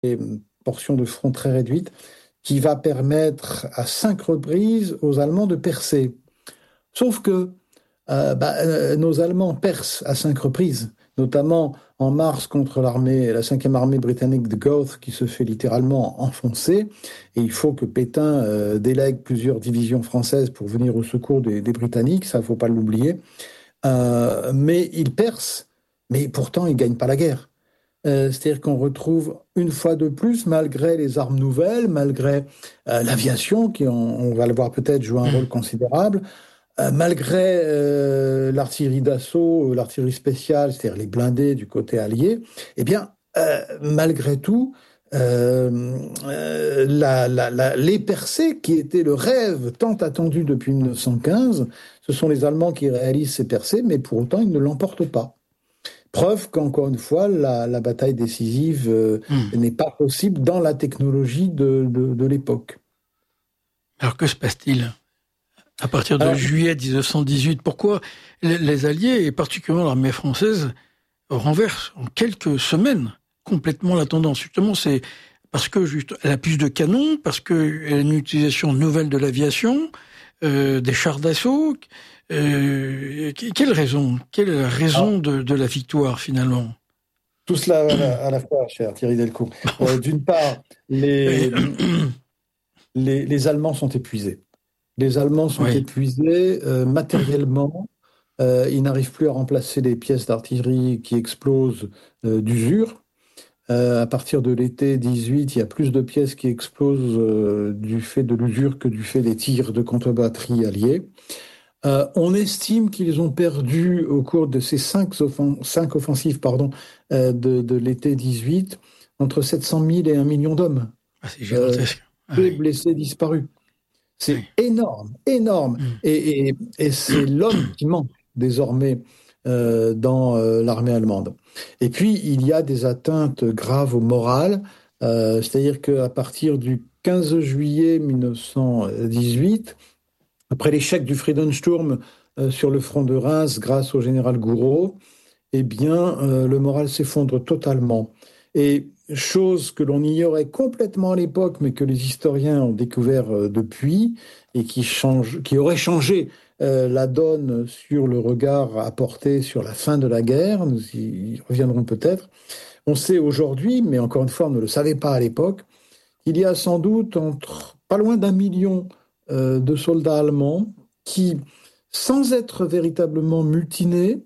des portions de front très réduites, qui va permettre à 5 reprises aux Allemands de percer. Sauf que nos Allemands percent à 5 reprises, notamment en mars contre la 5e armée britannique de Gauth, qui se fait littéralement enfoncer. Et il faut que Pétain délègue plusieurs divisions françaises pour venir au secours des Britanniques, ça, il ne faut pas l'oublier. Mais ils percent, mais pourtant, ils ne gagnent pas la guerre. C'est-à-dire qu'on retrouve une fois de plus, malgré les armes nouvelles, malgré l'aviation, qui, on va le voir peut-être, joue un rôle considérable, malgré l'artillerie d'assaut, l'artillerie spéciale, c'est-à-dire les blindés du côté allié, eh bien, malgré tout, les percées, qui étaient le rêve tant attendu depuis 1915, ce sont les Allemands qui réalisent ces percées, mais pour autant, ils ne l'emportent pas. Preuve qu'encore une fois, la bataille décisive Hmm. n'est pas possible dans la technologie de l'époque. Alors que se passe-t-il à partir de Alors, juillet 1918? Pourquoi les Alliés, et particulièrement l'armée française, renversent en quelques semaines complètement la tendance? Justement, c'est parce que elle a plus de canons, parce qu'elle a une utilisation nouvelle de l'aviation, des chars d'assaut. Quelle raison? Quelle est la raison alors, de la victoire finalement? tout cela à la fois, cher Thierry Delcourt. D'une part, Et- les Allemands sont épuisés. Les Allemands sont oui, épuisés matériellement. Ils n'arrivent plus à remplacer les pièces d'artillerie qui explosent d'usure. À partir de l'été 18, il y a plus de pièces qui explosent du fait de l'usure que du fait des tirs de contre-batterie alliés. On estime qu'ils ont perdu au cours de ces cinq offensives de l'été 18 entre 700 000 et 1 million d'hommes, ah, c'est euh, gigantesque. Ah, tués, oui, blessés, disparus. oui. C'est énorme, énorme. Hmm. Et c'est l'homme qui manque désormais dans l'armée allemande. Et puis, il y a des atteintes graves au moral, c'est-à-dire qu'à partir du 15 juillet 1918, après l'échec du Friedensturm sur le front de Reims grâce au général Gouraud, eh bien, le moral s'effondre totalement. Et chose que l'on ignorait complètement à l'époque, mais que les historiens ont découvert depuis, et qui aurait changé la donne sur le regard apporté sur la fin de la guerre, nous y reviendrons peut-être. On sait aujourd'hui, mais encore une fois, on ne le savait pas à l'époque, qu'il y a sans doute entre pas loin d'1 million de soldats allemands qui, sans être véritablement mutinés,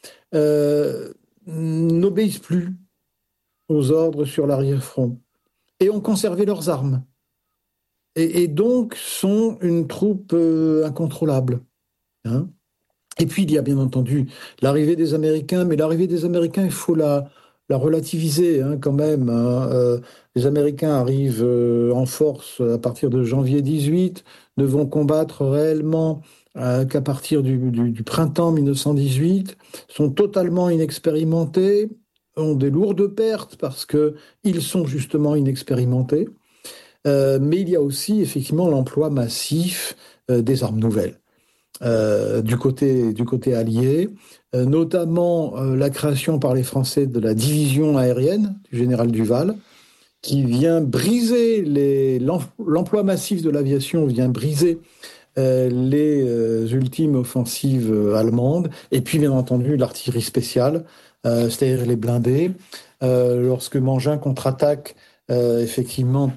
n'obéissent plus aux ordres sur l'arrière-front et ont conservé leurs armes. Et donc sont une troupe incontrôlable. Hein. Et puis il y a bien entendu l'arrivée des Américains, mais l'arrivée des Américains, il faut la relativiser hein, quand même. Hein. Les Américains arrivent en force à partir de janvier 18, ne vont combattre réellement qu'à partir du printemps 1918, sont totalement inexpérimentés, ont des lourdes pertes parce qu'ils sont justement inexpérimentés. Mais il y a aussi effectivement l'emploi massif des armes nouvelles du côté allié, notamment la création par les Français de la division aérienne du général Duval, qui vient briser l'emploi massif de l'aviation vient briser les ultimes offensives allemandes, et puis bien entendu l'artillerie spéciale, c'est-à-dire les blindés. Lorsque Mangin contre-attaque, effectivement,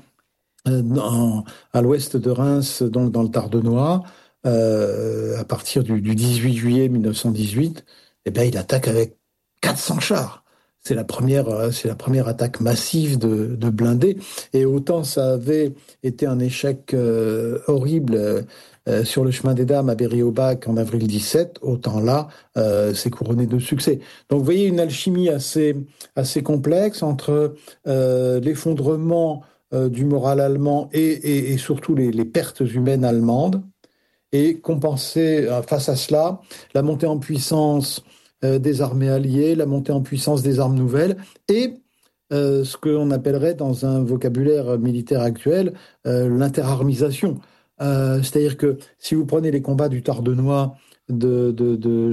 à l'ouest de Reims, donc dans le Tardenois, à partir du 18 juillet 1918, eh ben, il attaque avec 400 chars. C'est la première attaque massive de blindés. Et autant ça avait été un échec horrible sur le chemin des dames à Berry-au-Bac en avril 17, autant là, c'est couronné de succès. Donc vous voyez une alchimie assez complexe entre l'effondrement du moral allemand et surtout les pertes humaines allemandes, et compenser face à cela la montée en puissance des armées alliées, la montée en puissance des armes nouvelles et ce qu'on appellerait dans un vocabulaire militaire actuel l'interarmisation. C'est-à-dire que si vous prenez les combats du Tardenois de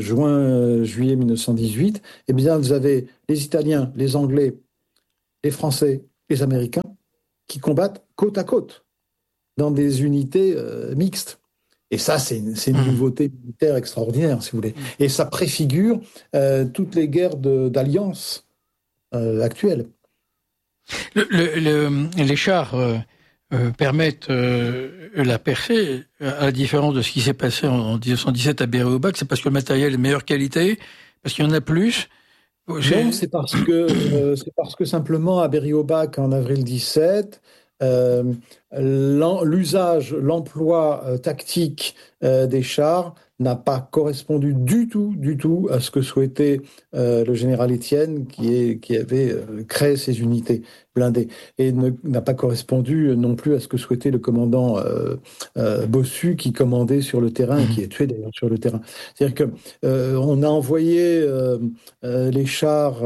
juin-juillet 1918, eh bien vous avez les Italiens, les Anglais, les Français les Américains, qui combattent côte à côte, dans des unités mixtes. Et ça, c'est une nouveauté militaire extraordinaire, si vous voulez. Et ça préfigure toutes les guerres d'alliance actuelles. Les chars permettent la percée, à la différence de ce qui s'est passé en 1917 à Berry-au-Bac. C'est parce que le matériel est de meilleure qualité, parce qu'il y en a plus. Non, c'est parce que simplement à Berry-au-Bac en avril 17, l'emploi tactique des chars n'a pas correspondu du tout à ce que souhaitait le général Étienne, qui avait créé ces unités blindées, et n'a pas correspondu non plus à ce que souhaitait le commandant Bossu, qui commandait sur le terrain et qui est tué d'ailleurs sur le terrain. C'est-à-dire que on a envoyé les chars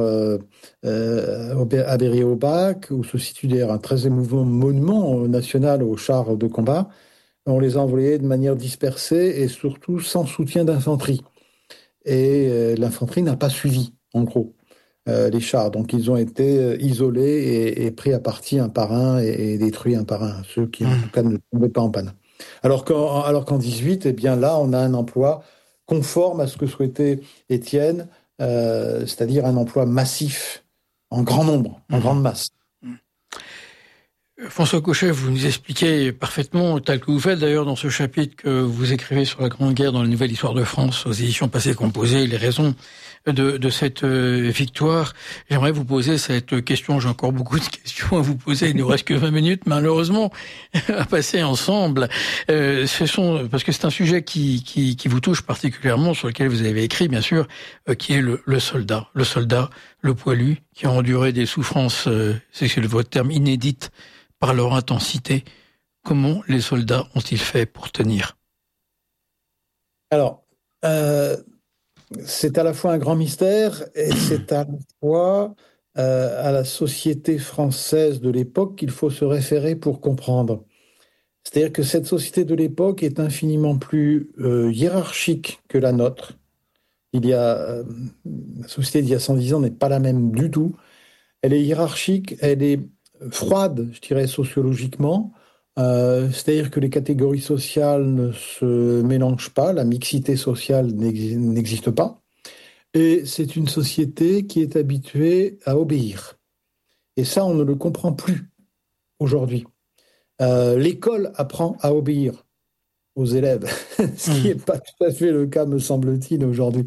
à Berry-au-Bac, où se situe d'ailleurs un très émouvant monument national aux chars de combat. On les a envoyés de manière dispersée et surtout sans soutien d'infanterie. Et l'infanterie n'a pas suivi, en gros, les chars. Donc ils ont été isolés et pris à partie un par un et détruits un par un, ceux qui en tout cas ne tombaient pas en panne. Alors qu'en 18, eh bien là, on a un emploi conforme à ce que souhaitait Étienne, c'est-à-dire un emploi massif, en grand nombre, en grande masse. François Cochet, vous nous expliquez parfaitement, tel que vous faites d'ailleurs dans ce chapitre que vous écrivez sur la Grande Guerre dans la Nouvelle Histoire de France aux éditions Passé Composé, les raisons de cette victoire. J'aimerais vous poser cette question, j'ai encore beaucoup de questions à vous poser, il ne nous reste que 20 minutes malheureusement à passer ensemble. Parce que c'est un sujet qui vous touche particulièrement, sur lequel vous avez écrit bien sûr, qui est le soldat, le poilu, qui a enduré des souffrances, c'est votre terme, inédites, par leur intensité. Comment les soldats ont-ils fait pour tenir ? Alors, c'est à la fois un grand mystère et c'est à la fois à la société française de l'époque qu'il faut se référer pour comprendre. C'est-à-dire que cette société de l'époque est infiniment plus hiérarchique que la nôtre. La société d'il y a 110 ans n'est pas la même du tout. Elle est hiérarchique, elle est froide, je dirais, sociologiquement. C'est-à-dire que les catégories sociales ne se mélangent pas, la mixité sociale n'existe pas. Et c'est une société qui est habituée à obéir. Et ça, on ne le comprend plus aujourd'hui. L'école apprend à obéir aux élèves, ce qui n'est pas tout à fait le cas, me semble-t-il, aujourd'hui.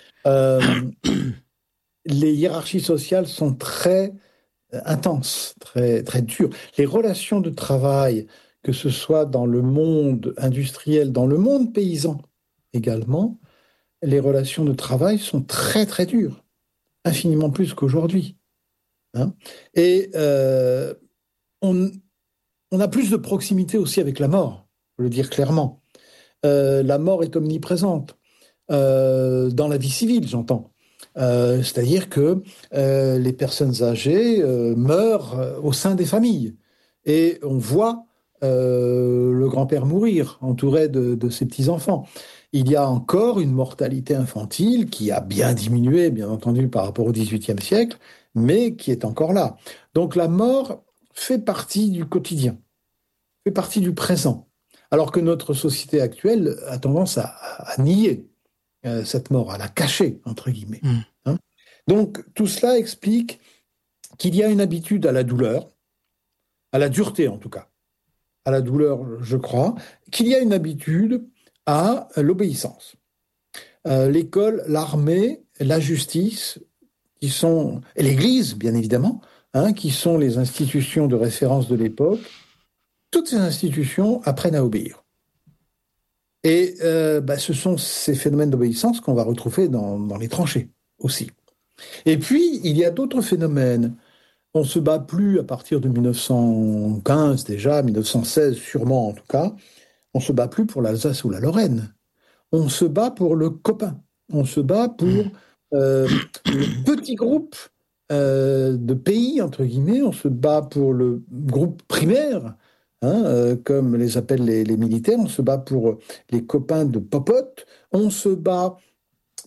Les hiérarchies sociales sont très intenses, très, très dures. Les relations de travail, que ce soit dans le monde industriel, dans le monde paysan également, les relations de travail sont très, très dures, infiniment plus qu'aujourd'hui. Et on a plus de proximité aussi avec la mort, faut le dire clairement. La mort est omniprésente, dans la vie civile, j'entends. C'est-à-dire que les personnes âgées meurent au sein des familles. Et on voit le grand-père mourir, entouré de ses petits-enfants. Il y a encore une mortalité infantile qui a bien diminué, bien entendu, par rapport au XVIIIe siècle, mais qui est encore là. Donc la mort fait partie du quotidien, fait partie du présent, alors que notre société actuelle a tendance à nier cette mort, à la cacher, entre guillemets. Donc tout cela explique qu'il y a une habitude à la douleur, à la dureté en tout cas, à la douleur, je crois, qu'il y a une habitude à l'obéissance. L'école, l'armée, la justice, et l'Église, bien évidemment, qui sont les institutions de référence de l'époque, toutes ces institutions apprennent à obéir. Et ce sont ces phénomènes d'obéissance qu'on va retrouver dans les tranchées aussi. Et puis, il y a d'autres phénomènes. On ne se bat plus à partir de 1915 déjà, 1916 sûrement en tout cas, on ne se bat plus pour l'Alsace ou la Lorraine. On se bat pour le copain. On se bat pour le petit groupe de pays, entre guillemets. On se bat pour le groupe primaire, comme les appellent les militaires. On se bat pour les copains de popote. On se bat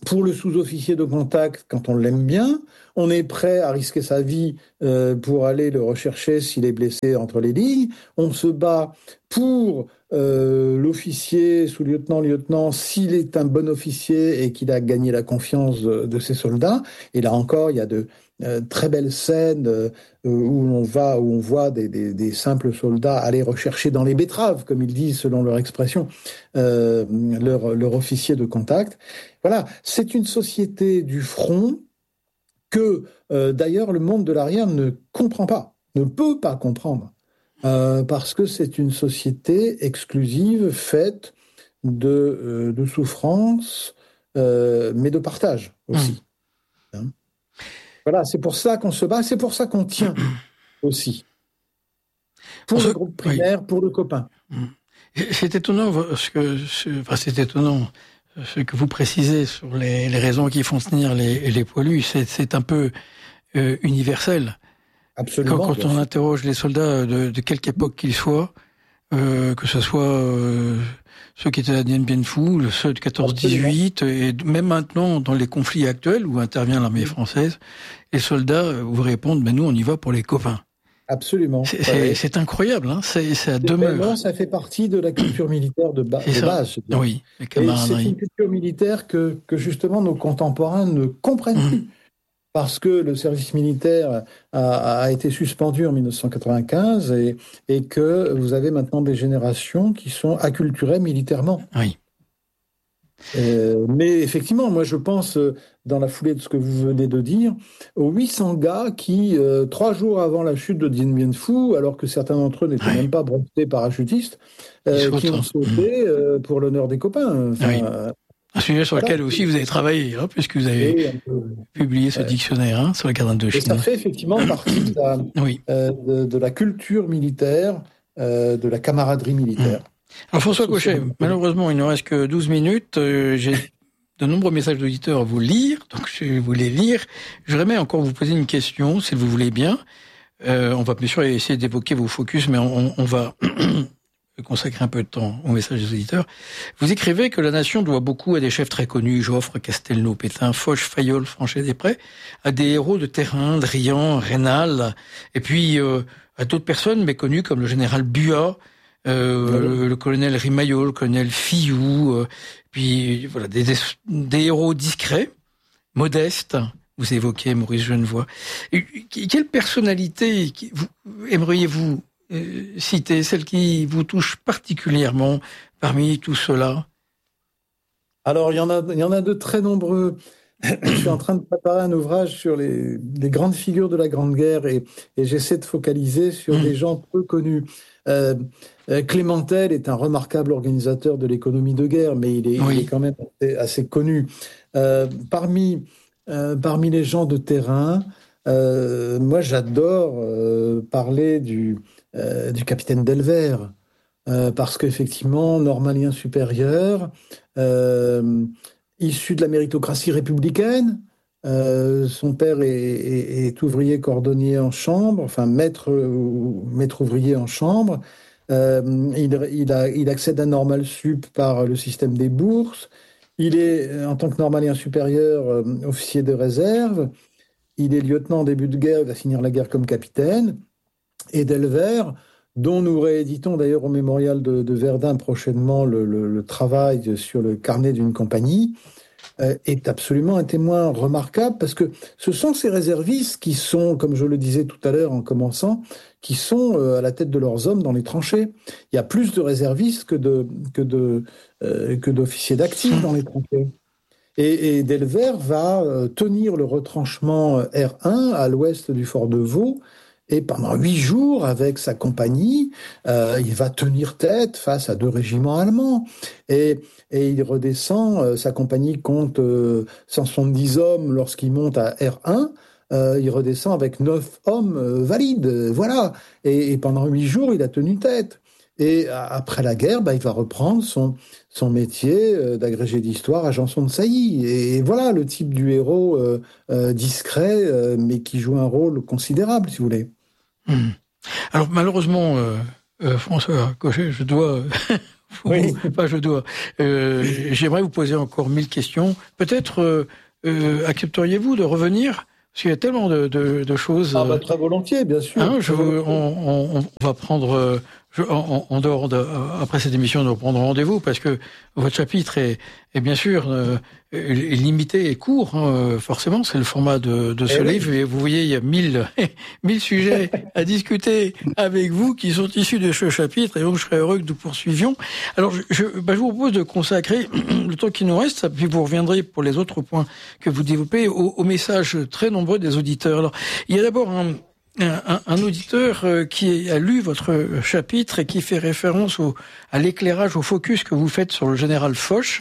pour le sous-officier de contact quand on l'aime bien. On est prêt à risquer sa vie pour aller le rechercher s'il est blessé entre les lignes. On se bat pour l'officier, sous-lieutenant, s'il est un bon officier et qu'il a gagné la confiance de ses soldats. Et là encore, il y a de très belles scènes où on voit des simples soldats aller rechercher dans les betteraves, comme ils disent selon leur expression, leur officier de contact. Voilà, c'est une société du front que d'ailleurs le monde de l'arrière ne comprend pas, ne peut pas comprendre, parce que c'est une société exclusive faite de souffrance, mais de partage aussi. Hein. Voilà, c'est pour ça qu'on se bat, c'est pour ça qu'on tient aussi. Pour le groupe primaire, oui. Pour le copain. C'est étonnant, c'est étonnant ce que vous précisez sur les raisons qui font tenir les poilus. C'est un peu universel. Absolument. Quand on interroge les soldats de quelque époque qu'ils soient, que ce soit ceux qui étaient à Dien Bien Phu, ceux de 14-18, et même maintenant dans les conflits actuels où intervient l'armée française, les soldats vous répondent, nous on y va pour les copains. Absolument. C'est incroyable, hein. Ça demeure. Ça fait partie de la culture militaire de base. Oui, et c'est une culture militaire que justement nos contemporains ne comprennent plus. Parce que le service militaire a été suspendu en 1995 et que vous avez maintenant des générations qui sont acculturées militairement. Oui. Mais effectivement, moi je pense, dans la foulée de ce que vous venez de dire, aux 800 gars qui, 3 jours avant la chute de Dien Bien Phu, alors que certains d'entre eux n'étaient même pas brevetés parachutistes, qui ont sauté pour l'honneur des copains. Un sujet sur lequel aussi vous avez travaillé, puisque vous avez publié ce dictionnaire sur la guerre d'Indochine. Et ça fait effectivement partie de la culture militaire, de la camaraderie militaire. Alors François Cochet, malheureusement il ne reste que 12 minutes, j'ai de nombreux messages d'auditeurs à vous lire, donc je vais vous les lire. Je voudrais encore vous poser une question, si vous voulez bien. On va bien sûr essayer d'évoquer vos focus, mais on va consacrer un peu de temps aux messages des auditeurs. Vous écrivez que la nation doit beaucoup à des chefs très connus, Joffre, Castelnau, Pétain, Foch, Fayolle, Franchet-Després, à des héros de terrain, Drian, Raynal, et puis à d'autres personnes méconnues comme le général Buat, le colonel Rimaillot, le colonel Fillou, puis voilà des héros discrets, modestes. Vous évoquez Maurice Genevoix. Quelle personnalité aimeriez-vous citer, celle qui vous touche particulièrement parmi tout cela? Alors il y en a de très nombreux. Je suis en train de préparer un ouvrage sur les grandes figures de la Grande Guerre et j'essaie de focaliser sur des gens peu connus. Clémentel est un remarquable organisateur de l'économie de guerre, mais il est quand même assez connu. Parmi les gens de terrain, moi j'adore parler du capitaine Delvert, parce qu'effectivement, normalien supérieur, issu de la méritocratie républicaine, son père est ouvrier cordonnier en chambre, enfin maître ouvrier en chambre. Il accède à Normal Sup par le système des bourses. Il est, en tant que normalien supérieur, officier de réserve. Il est lieutenant en début de guerre, il va finir la guerre comme capitaine. Et Delvert, dont nous rééditons d'ailleurs au mémorial de Verdun prochainement le travail sur le carnet d'une compagnie, est absolument un témoin remarquable parce que ce sont ces réservistes qui sont, comme je le disais tout à l'heure en commençant, qui sont à la tête de leurs hommes dans les tranchées. Il y a plus de réservistes que d'officiers d'actifs dans les tranchées. Et Delvert va tenir le retranchement R1 à l'ouest du fort de Vaux. Et pendant 8 jours, avec sa compagnie, il va tenir tête face à 2 régiments allemands. Et il redescend, sa compagnie compte 170 hommes lorsqu'il monte à R1. Il redescend avec 9 hommes valides. Voilà. Et pendant 8 jours, il a tenu tête. Et après la guerre, il va reprendre son métier d'agrégé d'histoire à Janson de Sailly. Et voilà le type du héros discret, mais qui joue un rôle considérable, si vous voulez. Alors malheureusement, François Cochet, je dois Oui. Enfin, je dois. J'aimerais vous poser encore 1000 questions. Peut-être accepteriez-vous de revenir? Parce qu'il y a tellement de choses. Ah bah, très volontiers, bien sûr. Très volontiers. On va prendre, en dehors après cette émission, nous reprendrons rendez-vous parce que votre chapitre est bien sûr est limité et court. Forcément, c'est le format de ce livre. Et vous voyez, il y a 1000 sujets à discuter avec vous qui sont issus de ce chapitre. Et donc, je serais heureux que nous poursuivions. Alors, je vous propose de consacrer le temps qui nous reste, puis vous reviendrez pour les autres points que vous développez aux messages très nombreux des auditeurs. Alors, il y a d'abord un auditeur qui a lu votre chapitre et qui fait référence à l'éclairage, au focus que vous faites sur le général Foch.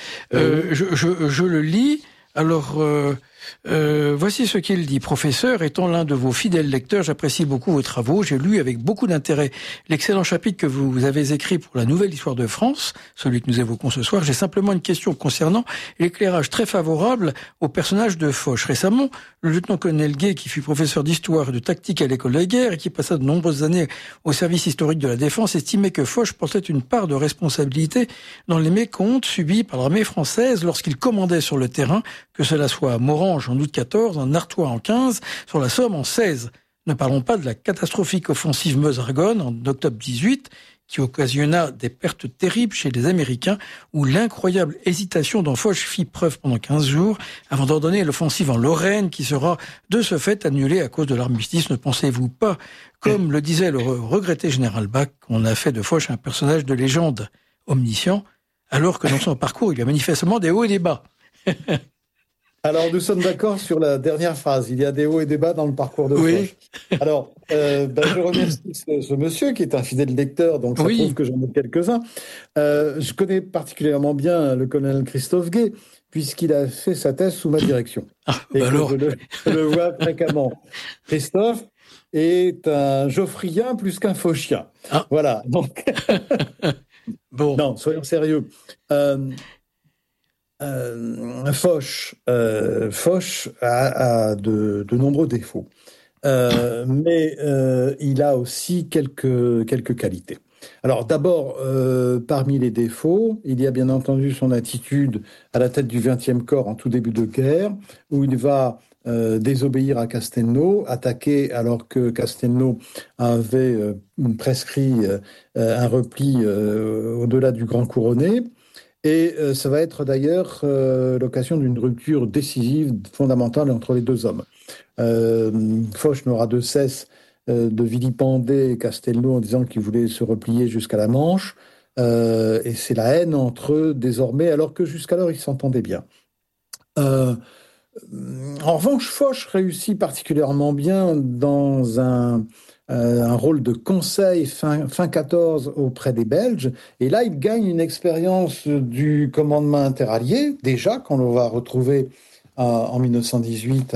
Je le lis. Alors, voici ce qu'il dit. Professeur, étant l'un de vos fidèles lecteurs, j'apprécie beaucoup vos travaux. J'ai lu avec beaucoup d'intérêt l'excellent chapitre que vous avez écrit pour la nouvelle histoire de France, celui que nous évoquons ce soir. J'ai simplement une question concernant l'éclairage très favorable au personnage de Foch. Récemment, le lieutenant-colonel Gay, qui fut professeur d'histoire et de tactique à l'école de guerre et qui passa de nombreuses années au service historique de la défense, estimait que Foch portait une part de responsabilité dans les mécomptes subis par l'armée française lorsqu'il commandait sur le terrain, que cela soit à Morange en août 14, en Artois en 15, sur la Somme en 16. Ne parlons pas de la catastrophique offensive Meuse-Argonne en octobre 18, qui occasionna des pertes terribles chez les Américains, où l'incroyable hésitation dont Foch fit preuve pendant 15 jours, avant d'ordonner l'offensive en Lorraine, qui sera de ce fait annulée à cause de l'armistice. Ne pensez-vous pas, comme le disait le regretté général Bach, qu'on a fait de Foch un personnage de légende omniscient, alors que dans son parcours, il y a manifestement des hauts et des bas. Alors, nous sommes d'accord sur la dernière phrase. Il y a des hauts et des bas dans le parcours de Foch. Alors, je remercie ce monsieur qui est un fidèle lecteur, donc ça prouve que j'en ai quelques-uns. Je connais particulièrement bien le colonel Christophe Gay, puisqu'il a fait sa thèse sous ma direction. Et alors... je le vois fréquemment. Christophe est un Geoffrien plus qu'un Fochien. Voilà. Donc... bon. Non, soyons sérieux. Foch a de nombreux défauts, mais il a aussi quelques qualités. Alors d'abord, parmi les défauts, il y a bien entendu son attitude à la tête du 20e corps en tout début de guerre, où il va désobéir à Castelnau, attaquer alors que Castelnau avait prescrit un repli au-delà du Grand Couronné. Et ça va être d'ailleurs l'occasion d'une rupture décisive, fondamentale entre les deux hommes. Foch n'aura de cesse de vilipender Castelnau en disant qu'il voulait se replier jusqu'à la Manche. Et c'est la haine entre eux désormais, alors que jusqu'alors ils s'entendaient bien. En revanche, Foch réussit particulièrement bien dans un rôle de conseil fin 14 auprès des Belges. Et là, il gagne une expérience du commandement interallié, déjà, qu'on va retrouver en 1918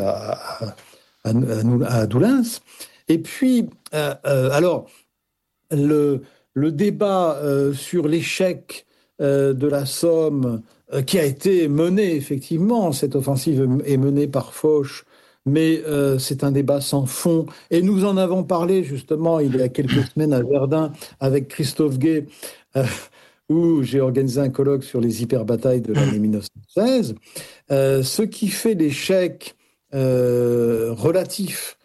à Doullens. Et puis, alors, le débat sur l'échec de la Somme, qui a été mené, effectivement, cette offensive est menée par Foch, mais c'est un débat sans fond. Et nous en avons parlé, justement, il y a quelques semaines à Verdun, avec Christophe Gay, où j'ai organisé un colloque sur les hyperbatailles de l'année 1916. Ce qui fait l'échec relatif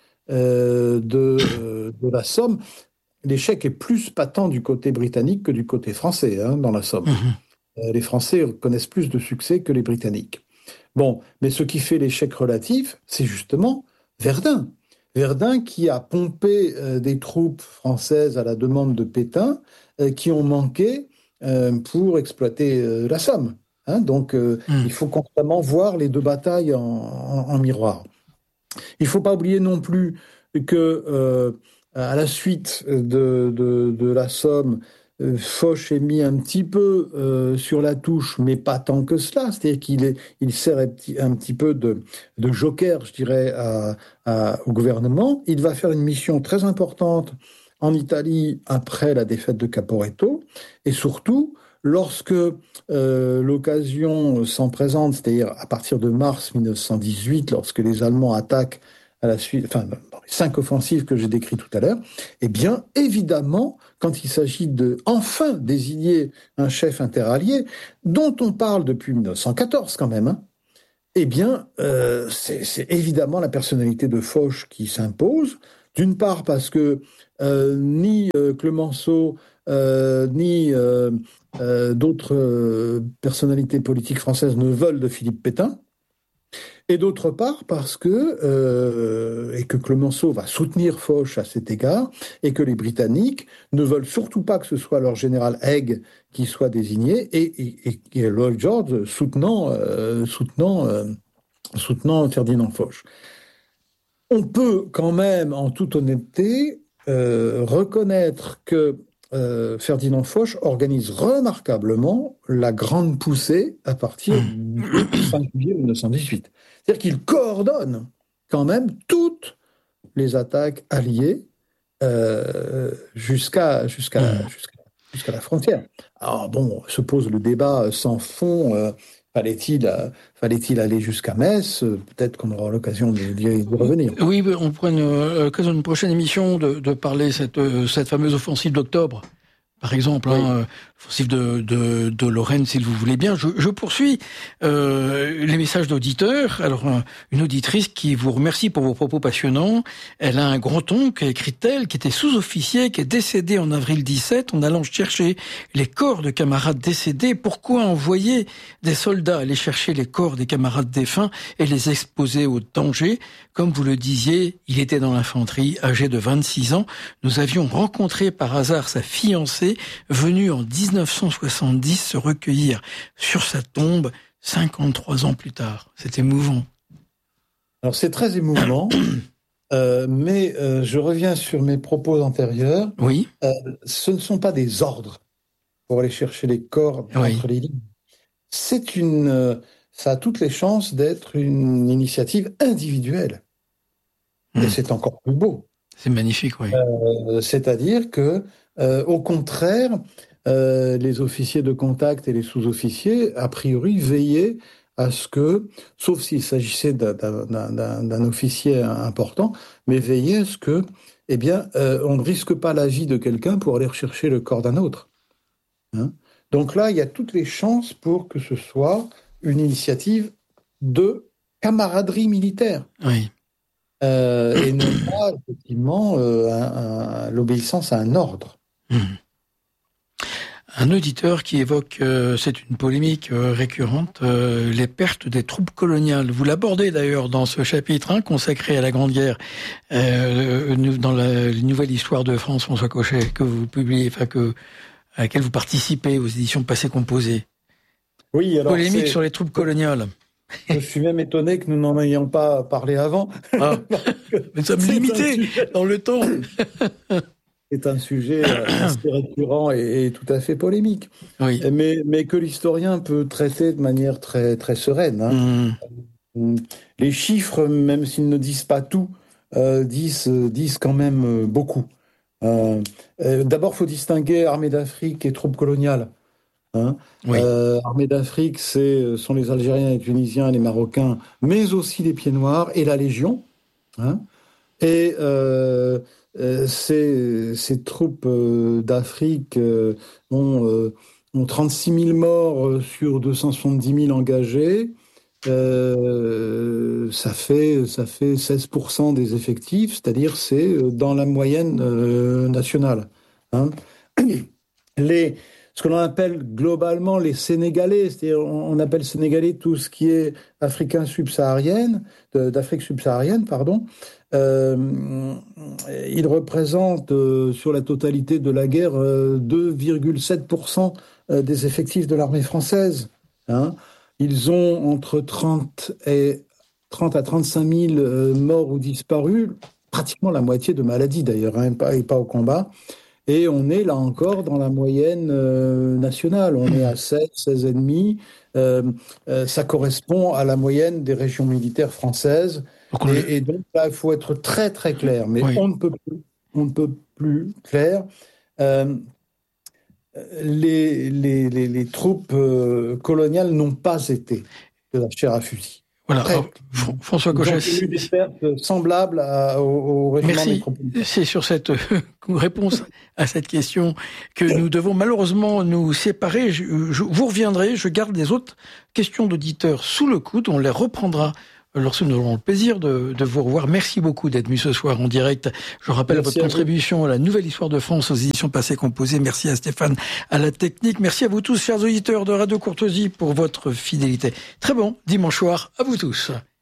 de la Somme, l'échec est plus patent du côté britannique que du côté français, dans la Somme. Les Français connaissent plus de succès que les Britanniques. Bon, mais ce qui fait l'échec relatif, c'est justement Verdun. Verdun qui a pompé des troupes françaises à la demande de Pétain, qui ont manqué pour exploiter la Somme. Donc, il faut constamment voir les deux batailles en miroir. Il ne faut pas oublier non plus que, à la suite de la Somme, Foch est mis un petit peu sur la touche, mais pas tant que cela. C'est-à-dire qu'il sert un petit peu de joker, je dirais, au gouvernement. Il va faire une mission très importante en Italie après la défaite de Caporetto. Et surtout, lorsque l'occasion s'en présente, c'est-à-dire à partir de mars 1918, lorsque les Allemands attaquent à la suite, enfin, dans les 5 offensives que j'ai décrites tout à l'heure, eh bien, évidemment, quand il s'agit de enfin désigner un chef interallié, dont on parle depuis 1914 quand même, hein, eh bien, c'est évidemment la personnalité de Foch qui s'impose. D'une part parce que ni Clemenceau ni d'autres personnalités politiques françaises ne veulent de Philippe Pétain. Et d'autre part parce que Clemenceau va soutenir Foch à cet égard, et que les Britanniques ne veulent surtout pas que ce soit leur général Haig qui soit désigné, et Lloyd George soutenant Ferdinand Foch. On peut quand même, en toute honnêteté, reconnaître que Ferdinand Foch organise remarquablement la grande poussée à partir du 5 juillet 1918. C'est-à-dire qu'il coordonne quand même toutes les attaques alliées jusqu'à la frontière. Alors bon, se pose le débat sans fond. Fallait-il aller jusqu'à Metz? Peut-être qu'on aura l'occasion d'y revenir. Oui, on prend l'occasion d'une prochaine émission de parler cette fameuse offensive d'octobre. Par exemple, oui. L'offensive de Lorraine, si vous voulez bien. Je poursuis les messages d'auditeurs. Alors, une auditrice qui vous remercie pour vos propos passionnants. Elle a un grand-oncle, écrit-elle, qui était sous-officier, qui est décédé en avril 17 en allant chercher les corps de camarades décédés. Pourquoi envoyer des soldats aller chercher les corps des camarades défunts et les exposer au danger? Comme vous le disiez, il était dans l'infanterie, âgé de 26 ans. Nous avions rencontré par hasard sa fiancée, venue en 1970 se recueillir sur sa tombe 53 ans plus tard. C'est émouvant. Alors c'est très émouvant, mais je reviens sur mes propos antérieurs. Oui. Ce ne sont pas des ordres pour aller chercher les corps entre les lignes. Ça a toutes les chances d'être une initiative individuelle. Et c'est encore plus beau. C'est magnifique, oui. C'est-à-dire que, au contraire, les officiers de contact et les sous-officiers, a priori, veillaient à ce que, sauf s'il s'agissait d'un officier important, mais veillaient à ce que, eh bien, on ne risque pas la vie de quelqu'un pour aller rechercher le corps d'un autre. Hein? Donc là, il y a toutes les chances pour que ce soit une initiative de camaraderie militaire. Oui. Et non pas, effectivement, l'obéissance à un ordre. Un auditeur qui évoque, c'est une polémique récurrente, les pertes des troupes coloniales. Vous l'abordez d'ailleurs dans ce chapitre consacré à la Grande Guerre, dans la nouvelle histoire de France, François Cochet, que vous publiez, à laquelle vous participez aux éditions Passé Composé. Oui, alors polémique sur les troupes coloniales. Je suis même étonné que nous n'en ayons pas parlé avant. Ah, nous sommes limités dans le temps. C'est un sujet assez récurrent et tout à fait polémique. Oui. Mais que l'historien peut traiter de manière très, très sereine. Les chiffres, même s'ils ne disent pas tout, disent quand même beaucoup. D'abord, il faut distinguer armée d'Afrique et troupes coloniales. Oui. Armée d'Afrique, sont les Algériens, les Tunisiens, les Marocains, mais aussi les Pieds Noirs et la Légion. Et ces troupes d'Afrique ont 36 000 morts sur 270 000 engagés. Ça fait 16% des effectifs, c'est-à-dire c'est dans la moyenne nationale. Ce que l'on appelle globalement les Sénégalais, c'est-à-dire on appelle Sénégalais tout ce qui est d'Afrique subsaharienne, pardon. Ils représentent sur la totalité de la guerre 2,7% des effectifs de l'armée française. Ils ont entre 30 à 35 000 morts ou disparus, pratiquement la moitié de maladies d'ailleurs, et pas au combat. Et on est là encore dans la moyenne nationale. On est à 16,5. Ça correspond à la moyenne des régions militaires françaises. Et donc là, il faut être très très clair. Mais on ne peut plus clair. Les troupes coloniales n'ont pas été de la chair à fusil. Voilà. Alors, François Cochet. Ils ont eu des pertes semblables au régiment métropolitain. C'est sur cette réponse à cette question que nous devons malheureusement nous séparer. Vous reviendrez, je garde les autres questions d'auditeurs sous le coude, on les reprendra lorsque nous aurons le plaisir de vous revoir. Merci beaucoup d'être venu ce soir en direct. Je rappelle votre contribution à la Nouvelle Histoire de France aux éditions Passé Composé. Merci à Stéphane à la technique. Merci à vous tous, chers auditeurs de Radio Courtoisie, pour votre fidélité. Très bon dimanche soir à vous tous.